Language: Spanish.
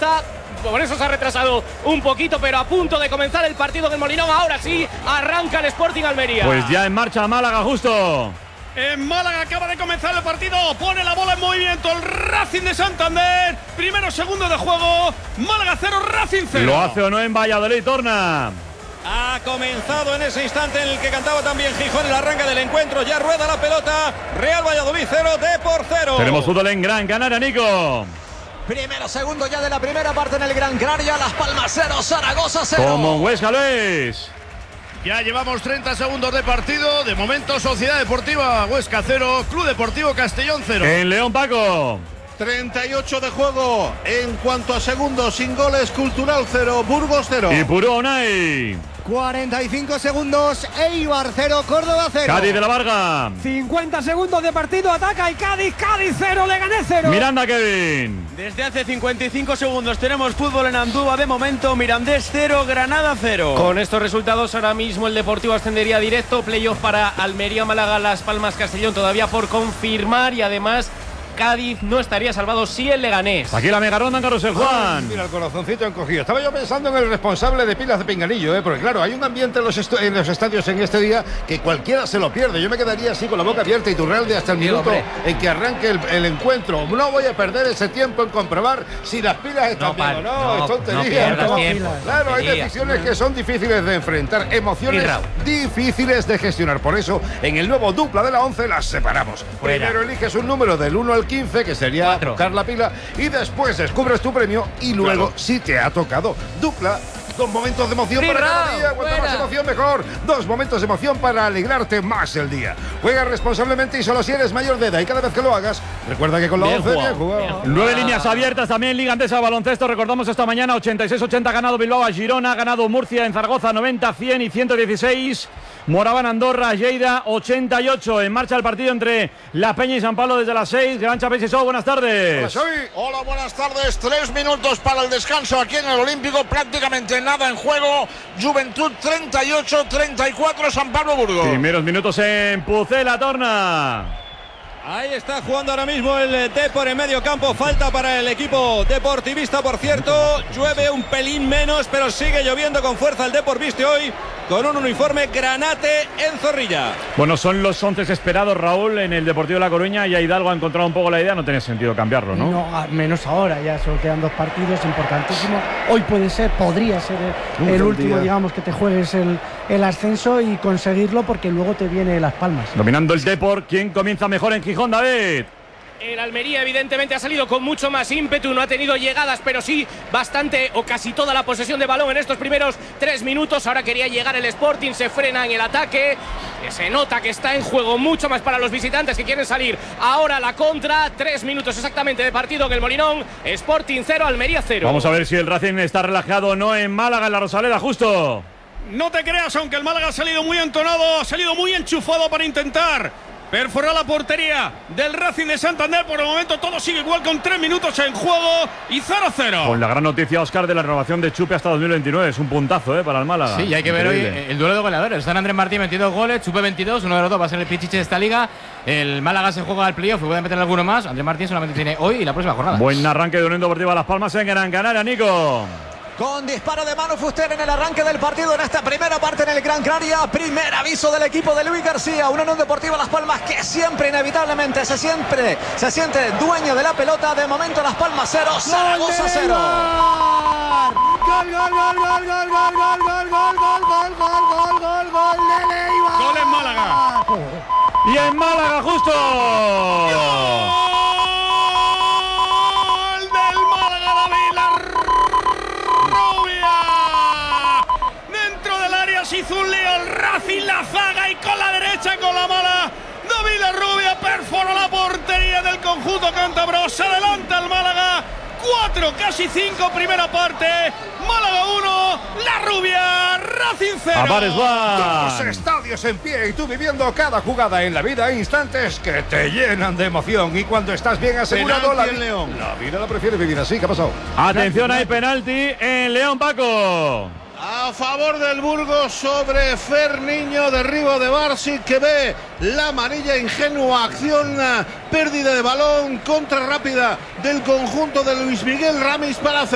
pelota. Por eso se ha retrasado un poquito, pero a punto de comenzar el partido del Molinón. Ahora sí, arranca el Sporting Almería. Pues ya en marcha Málaga, Justo. En Málaga acaba de comenzar el partido, pone la bola en movimiento el Racing de Santander. Primero, segundo de juego, Málaga 0, Racing 0. ¿Lo hace o no en Valladolid, Torna? Ha comenzado en ese instante en el que cantaba también Gijón el arranque del encuentro. Ya rueda la pelota, Real Valladolid 0, Depor 0. Tenemos fútbol en Gran Canaria, Nico. Primero, segundo ya de la primera parte en el Gran Canaria. Las Palmas 0, Zaragoza 0. Como Huesca, Luis. Ya llevamos 30 segundos de partido. De momento, Sociedad Deportiva Huesca 0, Club Deportivo Castellón 0. En León, Paco. 38 de juego. En cuanto a segundos, sin goles, Cultural 0, Burgos 0. Y Purú, Unai. 45 segundos, Eibar 0, Córdoba 0. Cádiz de la Varga. 50 segundos de partido, ataca y Cádiz 0, Leganés 0. Miranda, Kevin. Desde hace 55 segundos tenemos fútbol en Andúba. De momento, Mirandés 0, Granada 0. Con estos resultados, ahora mismo el Deportivo ascendería directo. Playoff para Almería, Málaga, Las Palmas, Castellón todavía por confirmar. Y además, Cádiz no estaría salvado si el Leganés. Aquí la mega ronda en Carrusel, Juan. Mira, el corazoncito encogido. Estaba yo pensando en el responsable de Pilas de Pinganillo, porque claro, hay un ambiente en los estadios en este día que cualquiera se lo pierde. Yo me quedaría así con la boca abierta y Turralde hasta el minuto en que arranque el encuentro. No voy a perder ese tiempo en comprobar si las pilas están bien o no. Es tontería. Claro, hay decisiones que son difíciles de enfrentar, emociones difíciles de gestionar. Por eso, en el nuevo dupla de la 11 las separamos. Primero eliges un número del 1 al 15, que sería buscar la pila, y después descubres tu premio y luego si te ha tocado dupla. 2 momentos de emoción para cada día. Cuanto más emoción, mejor. 2 momentos de emoción para alegrarte más el día. Juega responsablemente y solo si eres mayor de edad. Y cada vez que lo hagas, recuerda que con la 11 bien jugado. 9 líneas abiertas también. Liga Andesa Baloncesto. Recordamos esta mañana 86-80 ha ganado Bilbao a Girona. Ha ganado Murcia en Zaragoza 90, 100 y 116. Moraván, Andorra, Lleida 88. En marcha el partido entre La Peña y San Pablo desde las 6. Gran Chapés y Show, buenas tardes. Hola, buenas tardes. 3 minutos para el descanso aquí en el Olímpico. Prácticamente nada en juego. Juventud 38, 34 San Pablo Burgos. Primeros minutos en Pucela, Torna. Ahí está jugando ahora mismo el Depor en medio campo. Falta para el equipo deportivista, por cierto. Llueve un pelín menos, pero sigue lloviendo con fuerza. El Depor viste hoy con un uniforme granate en Zorrilla. Bueno, son los 11 esperados, Raúl, en el Deportivo de La Coruña. Ya Hidalgo ha encontrado un poco la idea. No tiene sentido cambiarlo, ¿no? No, menos ahora. Ya solo quedan 2 partidos importantísimos. Hoy podría ser el último, digamos, que te juegues el ascenso y conseguirlo, porque luego te viene Las Palmas. Dominando el Depor. ¿Quién comienza mejor en Gijón, David? El Almería evidentemente ha salido con mucho más ímpetu, no ha tenido llegadas, pero sí bastante o casi toda la posesión de balón en estos primeros 3 minutos. Ahora quería llegar el Sporting, se frena en el ataque, se nota que está en juego mucho más para los visitantes que quieren salir. Ahora la contra, 3 minutos exactamente de partido en el Molinón. Sporting 0, Almería 0. Vamos a ver si el Racing está relajado o no en Málaga, en la Rosaleda, Justo. No te creas, aunque el Málaga ha salido muy entonado, ha salido muy enchufado para intentar perforar la portería del Racing de Santander. Por el momento todo sigue igual con 3 minutos en juego y 0-0. Con la gran noticia, Óscar, de la renovación de Chupe hasta 2029. Es un puntazo para el Málaga. Sí, y hay que ver hoy el duelo de goleadores. Están Andrés Martín 22 goles, Chupe 22. Uno de los dos va a ser el pichiche de esta liga. El Málaga se juega al playoff y puede meter alguno más. Andrés Martín solamente tiene hoy y la próxima jornada. Buen arranque de Unión Deportiva Las Palmas en Gran Canaria, Nico. Con disparo de Manu Fuster en el arranque del partido en esta primera parte en el Gran Canaria. Primer aviso del equipo de Luis García. Una Unión Deportiva Las Palmas que siempre, inevitablemente, se siente dueño de la pelota. De momento Las Palmas 0, Zaragoza 0. Gol, gol, gol, gol, gol, gol, gol, gol, gol, gol, gol, gol, gol de Leibar. Gol en Málaga. Y en Málaga, Justo. Hizo un lío el Racing, la zaga, y con la derecha, con la mala, David La Rubia perforó la portería del conjunto cántabro. Se adelanta el Málaga 4, casi 5, primera parte. Málaga 1, La Rubia, Racing 0. Dos estadios en pie y tú viviendo cada jugada en la vida, instantes que te llenan de emoción. Y cuando estás bien asegurado, la vida la prefiere vivir así. ¿Qué ha pasado? Atención, hay penalti en León, Paco. A favor del Burgos sobre Fer Niño, derribo de Barsi, que ve la amarilla, ingenua acción, pérdida de balón, contra rápida del conjunto de Luis Miguel Ramis para